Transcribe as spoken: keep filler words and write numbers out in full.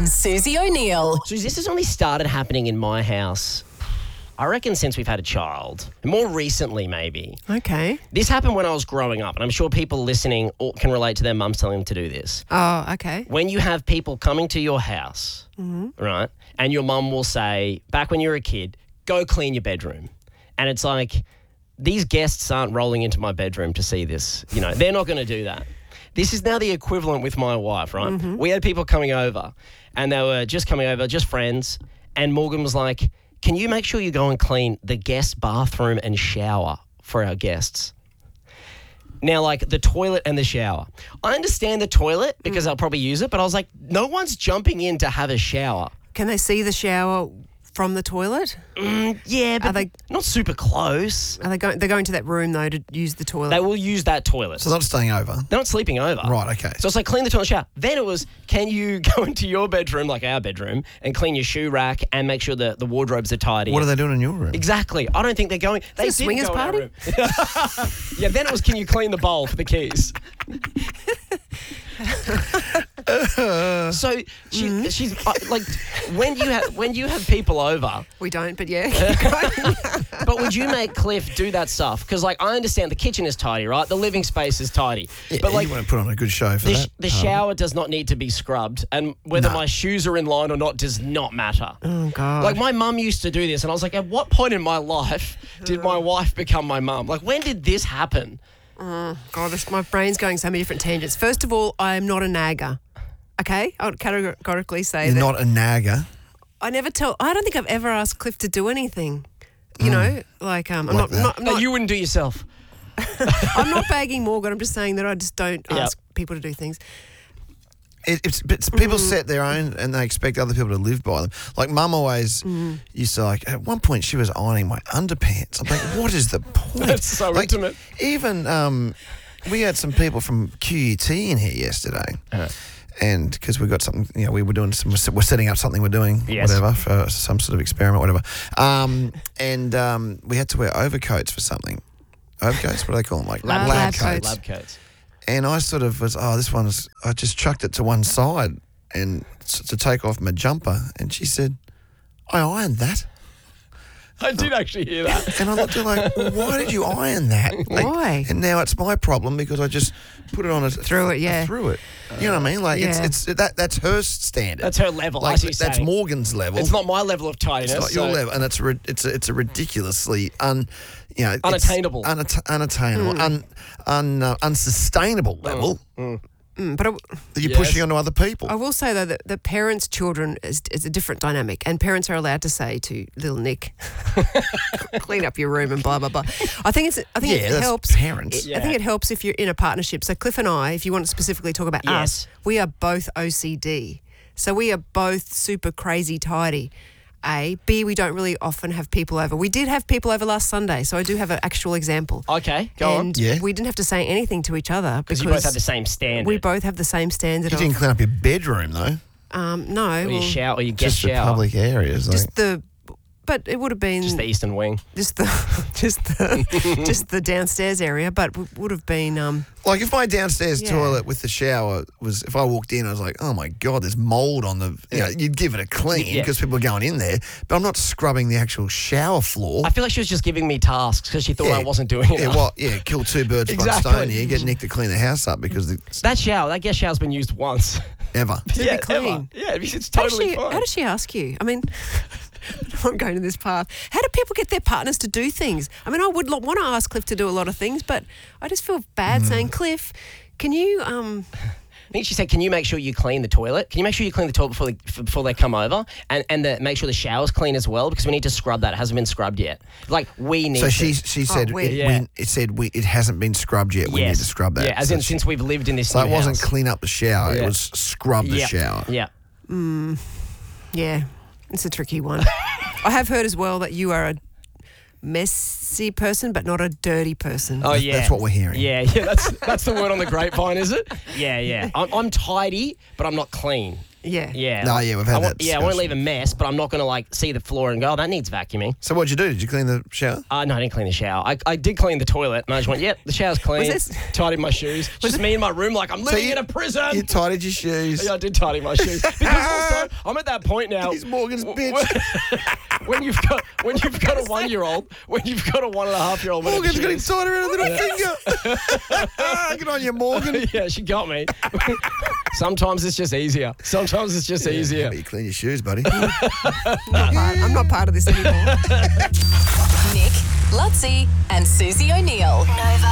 and Susie O'Neill. So this has only started happening in my house, I reckon, since we've had a child. More recently, maybe. Okay. This happened when I was growing up, and I'm sure people listening all can relate to their mums telling them to do this. Oh, okay. When you have people coming to your house, Mm-hmm. right, and your mum will say, back when you were a kid, go clean your bedroom. And it's like, these guests aren't rolling into my bedroom to see this. You know, they're not going to do that. This is now the equivalent with my wife, right? Mm-hmm. We had people coming over, and they were just coming over, just friends, and Morgan was like, can you make sure you go and clean the guest bathroom and shower for our guests? Now, like, the toilet and the shower. I understand the toilet because I'll probably use it, but I was like, no one's jumping in to have a shower. Can they see the shower from the toilet? Mm, yeah, but Are they- not super close. Are they going? They're going to that room though to use the toilet. They will use that toilet. So they're not staying over. They're not sleeping over. Right, okay. So it's like clean the toilet, shower. Then it was, can you go into your bedroom, like our bedroom, and clean your shoe rack and make sure the, the wardrobes are tidy? What are they doing in your room? Exactly. I don't think they're going. They Is it a didn't swingers go in our party? room. Yeah, then it was, can you clean the bowl for the keys? So she, Mm-hmm. she's uh, like, when you have when you have people over, we don't, but yeah. but would you make Cliff do that stuff? Because like I understand the kitchen is tidy, right? The living space is tidy, Yeah, but like you want to put on a good show for the, sh- that. the Um, shower does not need to be scrubbed, and whether No. my shoes are in line or not does not matter. Oh God. Like my mum used to do this, and I was like, at what point in my life did my wife become my mum? Like when did this happen? God, this, my brain's going so many different tangents. First of all, I am not a nagger. Okay, I would categorically say You're that. not a nagger. I never tell. I don't think I've ever asked Cliff to do anything. You know, like um, I'm Like not. that. not, I'm No, not you wouldn't do yourself. I'm not bagging Morgan. I'm just saying that I just don't Yep. ask people to do things. It, it's, it's people set their own and they expect other people to live by them. Like Mum always used to like. At one point, she was ironing my underpants. I'm like, what is the point? That's so Like, intimate. Even um, we had some people from Q U T in here yesterday. Uh-huh. And because we got something, you know, we were doing some, we're setting up something we're doing, Yes. whatever, for some sort of experiment, whatever. Um, and um, we had to wear overcoats for something. Overcoats? What do they call them? Like Lab- lab coats. Lab coats. And I sort of was, oh, this one's, I just chucked it to one side and s- to take off my jumper. And she said, I ironed that. I did actually hear that. And I looked at her like, well, why did you iron that? Like, Why? And now it's my problem because I just put it on a Threw it, yeah. Threw it. You know what I mean? Like Yeah. it's it's that that's her standard. That's her level. Like as you that's say. Morgan's level. It's not my level of tidiness. It's not your so- level, and it's a, ri- it's a, it's a ridiculously un, you know, it's Unattainable. unat- unattainable, un, un, uh, unsustainable level Mm, but I, that you're Yes. pushing onto other people. I will say though that the parents' children is, is a different dynamic, and parents are allowed to say to little Nick, "Clean up your room" and blah blah blah. I think it's. I think Yeah, it that's helps. parents. I think it helps if you're in a partnership. So Cliff and I, if you want to specifically talk about Yes. us, we are both O C D. So we are both super crazy tidy. A. B. We don't really often have people over. We did have people over last Sunday, so I do have an actual example. Okay, go and Yeah. we didn't have to say anything to each other Because you both have the same standard. we both have the same standard. You didn't Of, clean up your bedroom though, um, no, or your well, shower, or your guest just the shower. public areas. Like, just the. But it would have been Just the eastern wing. just the just the just the downstairs area, but w- would have been um like if my downstairs Yeah. toilet with the shower was, if I walked in, I was like, oh my god, there's mold on the. You know, you'd give it a clean Yeah. because people are going in there, but I'm not scrubbing the actual shower floor. I feel like she was just giving me tasks because she thought I wasn't doing it. Yeah, what? Yeah, kill two birds with one Exactly. stone here. Get Nick to clean the house up because the, That shower, that guest shower's been used once. ever. to yeah, be clean. ever. Yeah, it's How does totally she, fine. how does she ask you? I mean, I'm going to this path. How do people get their partners to do things? I mean, I would lo- want to ask Cliff to do a lot of things, but I just feel bad saying, Cliff, can you um I think she said, can you make sure you clean the toilet? Can you make sure you clean the toilet before they, f- before they come over? And and the, make sure the shower's clean as well because we need to scrub that. It hasn't been scrubbed yet. Like, we need So to. she she said we- it, Yeah. we, it said we, it hasn't been scrubbed yet. We yes. need to scrub that. Yeah, as so in she- since we've lived in this so new it wasn't house. clean up the shower. Yeah. It was scrub the yeah. shower. Yeah. yeah, it's a tricky one. I have heard as well that you are a mess messy person, but not a dirty person. Oh yeah, That's what we're hearing. Yeah, yeah. That's that's the word on the grapevine, is it? Yeah, yeah. I'm, I'm tidy, but I'm not clean. Yeah. Yeah. No, yeah, we've had I want, that Yeah, I won't discussion. leave a mess, but I'm not going to like see the floor and go, oh, that needs vacuuming. So what'd you do? Did you clean the shower? Uh, no, I didn't clean the shower. I, I did clean the toilet, and I just went, yep, the shower's clean. this- Tidied my shoes. Just me in my room, like I'm living you- in a prison. You tidied your shoes. Yeah, I did tidy my shoes because also I'm at that point now. He's Morgan's w- bitch. When you've got when you've got a one year old, when you've got a one and a half year old, Morgan's getting tied around a little finger. Good on you, Morgan. Yeah, she got me. Sometimes it's just easier. Sometimes it's just easier. But you clean your shoes, buddy. I'm, not part, I'm not part of this anymore. Nick, Lutzi, and Susie O'Neill. Nova.